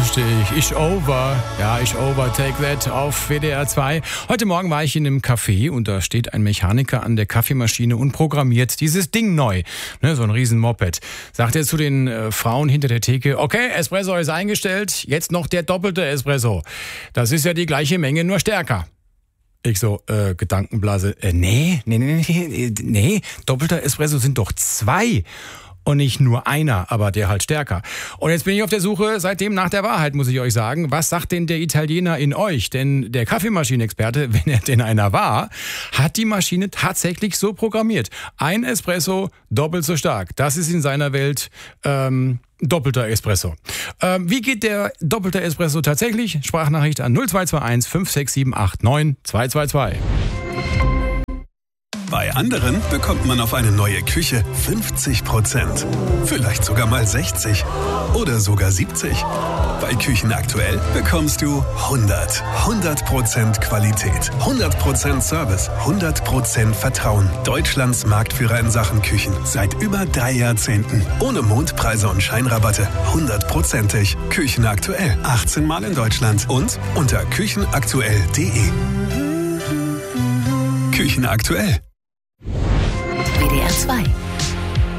richtig. Ich over. Ja, ich over. Take that auf WDR 2. Heute Morgen war ich in einem Café und da steht ein Mechaniker an der Kaffeemaschine und programmiert dieses Ding neu. Ne, so ein riesen Moped. Sagt er zu den Frauen hinter der Theke, okay, Espresso ist eingestellt, jetzt noch der doppelte Espresso. Das ist ja die gleiche Menge, nur stärker. Ich so, Gedankenblase, nee, doppelter Espresso sind doch 2. Und nicht nur einer, aber der halt stärker. Und jetzt bin ich auf der Suche seitdem nach der Wahrheit, muss ich euch sagen. Was sagt denn der Italiener in euch? Denn der Kaffeemaschinenexperte, wenn er denn einer war, hat die Maschine tatsächlich so programmiert. Ein Espresso, doppelt so stark. Das ist in seiner Welt doppelter Espresso. Wie geht der doppelte Espresso tatsächlich? Sprachnachricht an 0221 56789 222. Bei anderen bekommt man auf eine neue Küche 50%. Vielleicht sogar mal 60 oder sogar 70. Bei Küchen aktuell bekommst du 100% Qualität, 100% Service, 100% Vertrauen. Deutschlands Marktführer in Sachen Küchen seit über 3 Jahrzehnten. Ohne Mondpreise und Scheinrabatte. 100%ig. Küchen aktuell. 18 Mal in Deutschland und unter küchenaktuell.de. Küchen aktuell. WDR 2